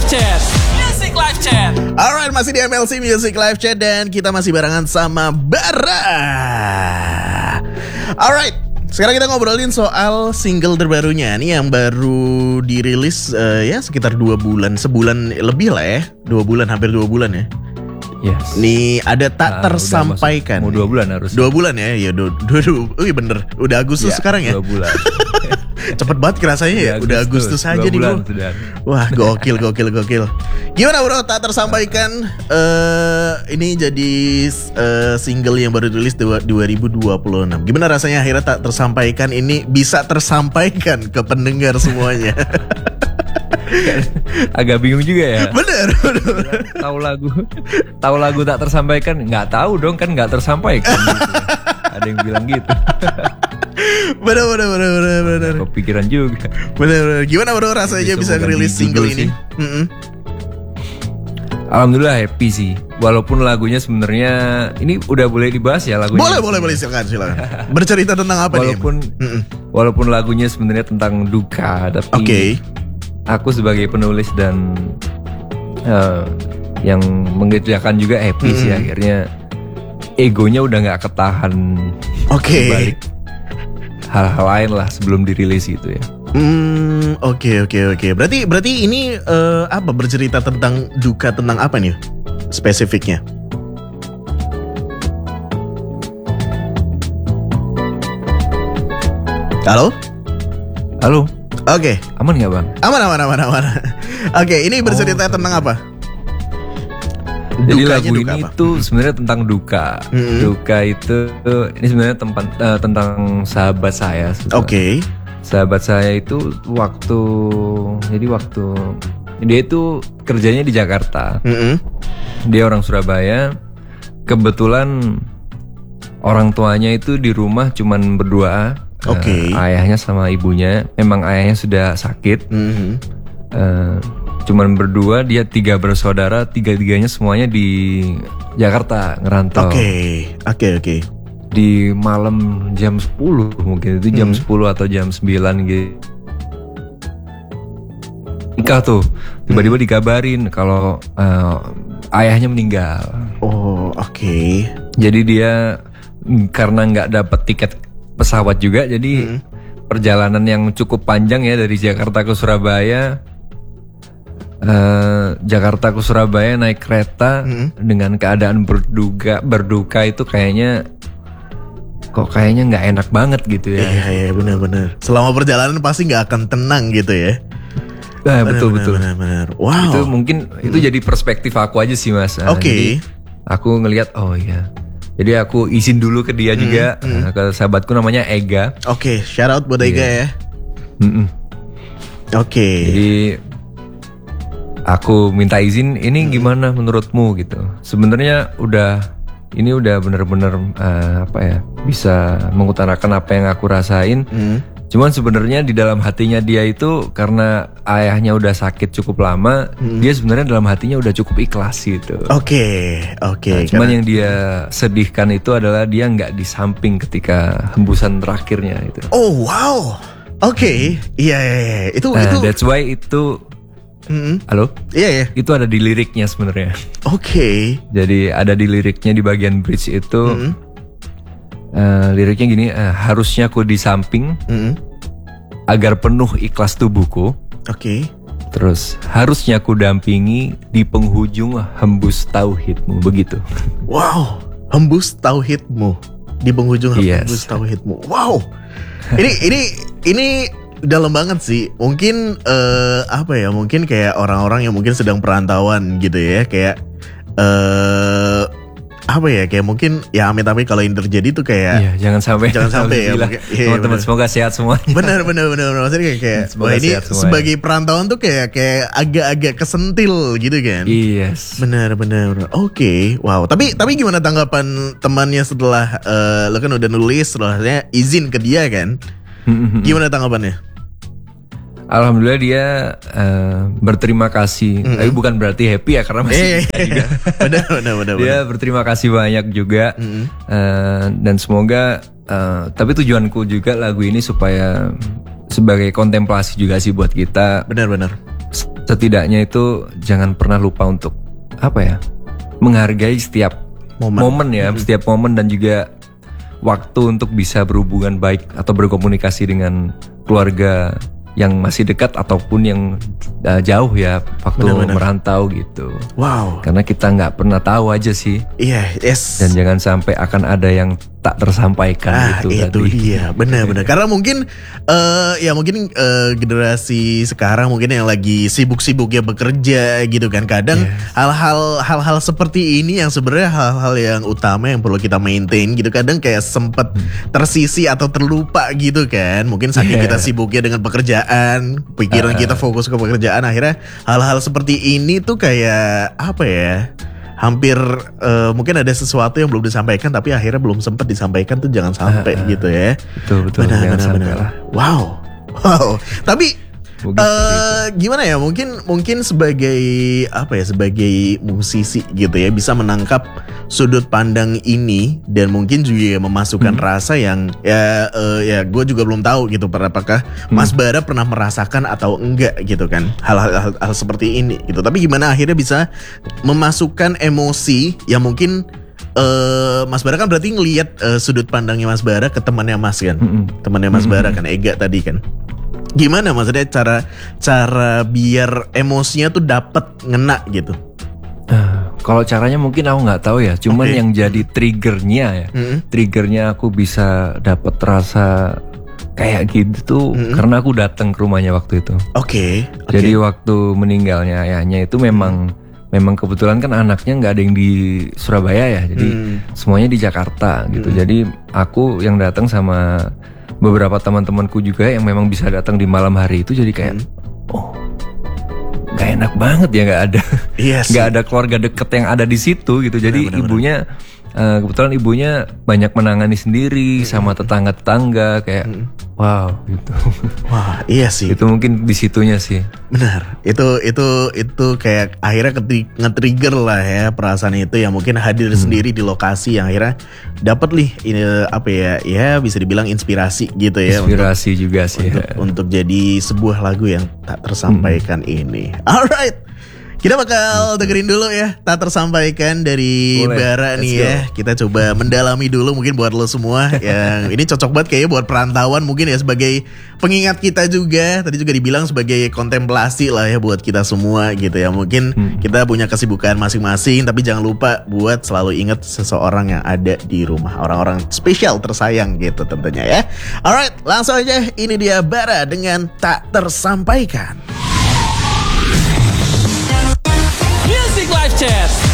Chat. Music Live Chat. Alright, masih di MLC Music Live Chat dan kita masih barengan sama Bara. Alright, sekarang kita ngobrolin soal single terbarunya nih yang baru dirilis ya sekitar 2 bulan, sebulan lebih lah ya. 2 bulan, hampir 2 bulan ya. Yes. Nih ada tak tersampaikan. Mau 2 bulan harus. 2 bulan ya, ya bener. Udah Agustus Ya, sekarang ya. 2 bulan. Cepet banget kerasanya ya. Udah Agustus aja nih bro. Sudah. Wah gokil. Gimana bro, tak tersampaikan ini jadi single yang baru dirilis 2026. Gimana rasanya akhirnya tak tersampaikan ini bisa tersampaikan ke pendengar semuanya? Agak bingung juga ya. Bener. Tahu lagu tak tersampaikan, nggak tahu dong kan nggak tersampaikan. Gitu. Ada yang bilang gitu. Bener. Kepikiran juga. Bener. Gimana bro rasanya bisa ngerilis single ini? Alhamdulillah happy sih. Walaupun lagunya sebenarnya ini udah boleh dibahas ya lagunya. Boleh silakan. Bercerita tentang apa walaupun lagunya sebenarnya tentang duka, tapi aku sebagai penulis dan yang mengerjakan juga happy sih akhirnya egonya udah nggak ketahan. Balik hal-hal lain lah sebelum dirilis gitu ya. Oke. Berarti ini apa bercerita tentang duka tentang apa nih spesifiknya? Halo. Oke. Aman nggak bang? Aman. Oke, ini bercerita tentang apa? Jadi Dukanya lagu duka ini apa? tuh sebenarnya tentang duka. Duka itu ini sebenarnya tentang sahabat saya. Oke. Sahabat saya itu waktu dia itu kerjanya di Jakarta. Dia orang Surabaya. Kebetulan orang tuanya itu di rumah cuman berdua. Ayahnya sama ibunya. Memang ayahnya sudah sakit. Cuman berdua, dia 3 bersaudara, 3-3-nya semuanya di Jakarta ngerantau. Oke. Di malam jam 10 mungkin itu jam 10 atau jam 9 gitu. Nikah tuh, tiba-tiba dikabarin kalau ayahnya meninggal. Jadi dia karena nggak dapat tiket pesawat juga, jadi perjalanan yang cukup panjang ya dari Jakarta ke Surabaya. Jakarta ke Surabaya naik kereta dengan keadaan berduka itu kayaknya nggak enak banget gitu ya. Iya benar. Selama perjalanan pasti nggak akan tenang gitu ya. Betul. Benar. Wow. Itu mungkin itu jadi perspektif aku aja sih mas. Jadi aku ngelihat jadi aku izin dulu ke dia juga, ke sahabatku namanya Ega. Shout out buat Ega ya. Jadi aku minta izin, ini gimana menurutmu gitu. Sebenarnya ini udah bener-bener bisa mengutarakan apa yang aku rasain. Cuman sebenarnya di dalam hatinya dia itu karena ayahnya udah sakit cukup lama, dia sebenarnya dalam hatinya udah cukup ikhlas gitu. Cuman yang dia sedihkan itu adalah dia nggak di samping ketika hembusan terakhirnya itu. Iya. Itu. That's why itu. Halo? Iya. Itu ada di liriknya sebenarnya. Jadi ada di liriknya di bagian bridge itu. Liriknya gini, harusnya aku di samping agar penuh ikhlas tubuhku. Terus harusnya aku dampingi di penghujung hembus tauhidmu, begitu. Wow, hembus tauhidmu di penghujung hembus tauhidmu. Wow, ini dalam banget sih. Mungkin mungkin kayak orang-orang yang mungkin sedang perantauan gitu ya, kayak kayak mungkin ya amit-amit kalau ini terjadi tuh kayak jangan sampai ya teman-teman, semoga sehat semua. Benar maksudnya kayak ini sebagai perantauan tuh kayak agak-agak kesentil gitu kan. Benar. Wow, tapi gimana tanggapan temannya setelah lo kan udah nulis, setelahnya izin ke dia kan? Gimana tanggapannya? Alhamdulillah dia berterima kasih. Tapi bukan berarti happy ya, karena masih juga. Benar. Dia berterima kasih banyak juga. Dan semoga tapi tujuanku juga lagu ini supaya sebagai kontemplasi juga sih buat kita. Benar. setidaknya itu jangan pernah lupa untuk menghargai setiap momen ya, setiap momen, dan juga waktu untuk bisa berhubungan baik atau berkomunikasi dengan keluarga yang masih dekat ataupun yang jauh ya, waktu merantau gitu. Wow. Karena kita nggak pernah tahu aja sih. Iya, yes. Dan jangan sampai akan ada yang tak tersampaikan itu tadi. Dia, benar-benar. Karena mungkin generasi sekarang mungkin yang lagi sibuk-sibuknya bekerja gitu kan. Kadang hal-hal seperti ini yang sebenarnya hal-hal yang utama yang perlu kita maintain gitu. Kadang kayak sempet tersisi atau terlupa gitu kan. Mungkin saking kita sibuknya dengan pekerjaan, pikiran kita fokus ke pekerjaan, akhirnya hal-hal seperti ini tuh kayak hampir mungkin ada sesuatu yang belum disampaikan tapi akhirnya belum sempat disampaikan tuh, jangan sampai gitu ya. Betul. Benar. Wow. Tapi gimana ya, mungkin sebagai sebagai musisi gitu ya, bisa menangkap sudut pandang ini dan mungkin juga memasukkan rasa yang gue juga belum tahu gitu, apakah Mas Bara pernah merasakan atau enggak gitu kan hal-hal seperti ini gitu. Tapi gimana akhirnya bisa memasukkan emosi yang mungkin Mas Bara kan berarti ngelihat sudut pandangnya Mas Bara ke temannya Mas kan, temannya Mas Bara kan, Ega tadi kan. Gimana maksudnya cara biar emosinya tuh dapat ngena gitu? Kalau caranya mungkin aku nggak tahu ya. Cuman yang jadi triggernya triggernya aku bisa dapat rasa kayak gitu tuh karena aku datang ke rumahnya waktu itu. Oke. Jadi waktu meninggalnya ayahnya itu memang kebetulan kan anaknya nggak ada yang di Surabaya ya. Jadi semuanya di Jakarta gitu. Jadi aku yang datang sama beberapa teman-temanku juga yang memang bisa datang di malam hari itu, jadi kayak gak enak banget ya, gak ada keluarga deket yang ada di situ gitu. Jadi ibunya kebetulan ibunya banyak menangani sendiri sama tetangga-tetangga kayak wow gitu. Wah, iya sih. Itu mungkin di situnya sih. Benar. Itu kayak akhirnya nge-trigger lah ya perasaan itu, yang mungkin hadir sendiri di lokasi yang akhirnya dapat ini ya bisa dibilang inspirasi gitu ya. Inspirasi juga sih. Untuk jadi sebuah lagu yang tak tersampaikan ini. Alright. Kita bakal dengerin dulu ya Tak Tersampaikan dari Bara nih ya. Kita coba mendalami dulu mungkin buat lo semua yang ini cocok banget kayaknya buat perantauan mungkin ya, sebagai pengingat kita juga. Tadi juga dibilang sebagai kontemplasi lah ya buat kita semua gitu ya. Mungkin kita punya kesibukan masing-masing, tapi jangan lupa buat selalu ingat seseorang yang ada di rumah, orang-orang spesial tersayang gitu tentunya ya. Alright, langsung aja, ini dia Bara dengan Tak Tersampaikan. Music Live Chat.